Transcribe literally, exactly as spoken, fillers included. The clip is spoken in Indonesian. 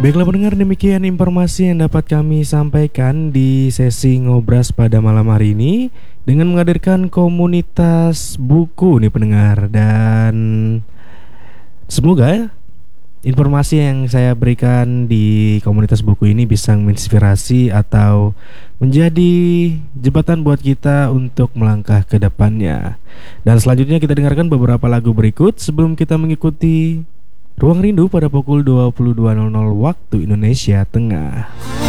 Baiklah pendengar, demikian informasi yang dapat kami sampaikan di sesi ngobras pada malam hari ini dengan menghadirkan komunitas buku nih pendengar. Dan semoga informasi yang saya berikan di komunitas buku ini bisa menginspirasi atau menjadi jembatan buat kita untuk melangkah ke depannya. Dan selanjutnya kita dengarkan beberapa lagu berikut sebelum kita mengikuti Ruang Rindu pada pukul dua puluh dua nol nol waktu Indonesia Tengah.